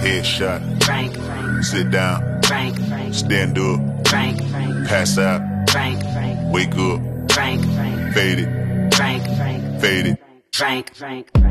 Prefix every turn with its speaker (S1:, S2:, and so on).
S1: Headshot.
S2: Frank, Frank,
S1: Sit down.
S2: Frank, Frank,
S1: Stand up.
S2: Frank, Frank,
S1: Pass out.
S2: Frank, Frank,
S1: Wake up.
S2: Frank, Frank,
S1: Fade it.
S2: Frank, Frank,
S1: Fade it.
S2: Frank, Frank, Frank.